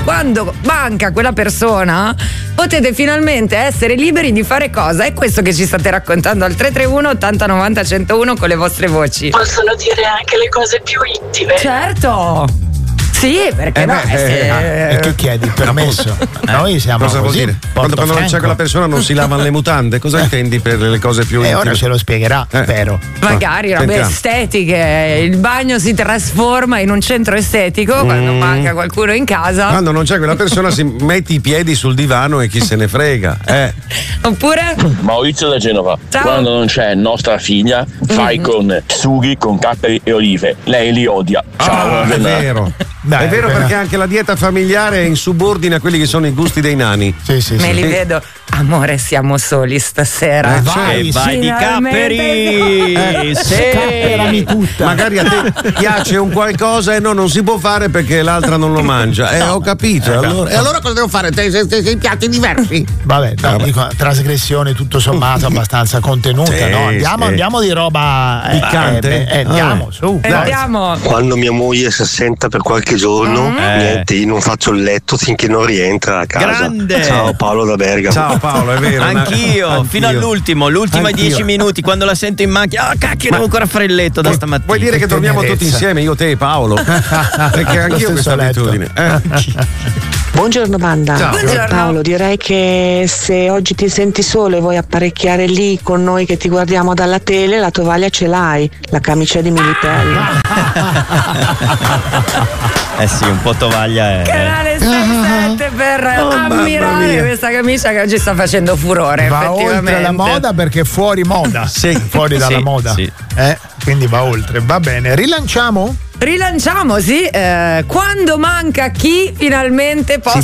quando manca quella persona potete finalmente essere liberi di fare cosa? È questo che ci state raccontando al 331 80 90 101 con le vostre voci. Possono dire anche le cose più intime. Certo. Sì, perché no? E che chiedi il permesso? Noi siamo cosa vuol così, dire? Quando non c'è quella persona non si lavano le mutande, cosa intendi per le cose più intime? Ora ce lo spiegherà, spero. Magari robe sentiamo. estetiche, il bagno si trasforma in un centro estetico quando manca qualcuno in casa. Quando non c'è quella persona si metti i piedi sul divano e chi se ne frega. Oppure? Maurizio da Genova. Ciao. Quando non c'è nostra figlia, fai con sughi, con capperi e olive. Lei li odia. Ciao, È vero. Dai, è vero perché anche la dieta familiare è in subordine a quelli che sono i gusti dei nani. Sì. Me li vedo. Amore, siamo soli stasera. Vai di capperi. Capperami tutta. Magari a te piace un qualcosa e non si può fare perché l'altra non lo mangia. Ho capito. E allora cosa devo fare? Sei piatti diversi? Vabbè, dico, trasgressione tutto sommato abbastanza contenuta, Sì, no? sì. Andiamo di roba piccante. Andiamo, su. Andiamo. Quando mia moglie si assenta per qualche giorno, niente, io non faccio il letto finché non rientra a casa. Grande. Ciao Paolo da Bergamo. Ciao Paolo, è vero. Anch'io, fino all'ultimo, l'ultima Anch'io. 10 minuti, quando la sento in macchina. Ah, cacchio, devo ancora fare il letto da stamattina. Vuoi dire che dormiamo tenerezza. tutti insieme, io, te e Paolo? Perché anch'io ho questa stesso letto. abitudine. Buongiorno banda. Ciao. Buongiorno. Paolo, direi che se oggi ti senti solo e vuoi apparecchiare lì con noi che ti guardiamo dalla tele, la tovaglia ce l'hai, la camicia di Militelli. Sì, un po' tovaglia è. Canale 67 per ammirare questa camicia che oggi sta facendo furore. Va oltre la moda perché è fuori moda. Sì. Fuori dalla Sì, moda. sì. Quindi va oltre. Va bene. Rilanciamo? Rilanciamo, sì. Quando manca chi finalmente possa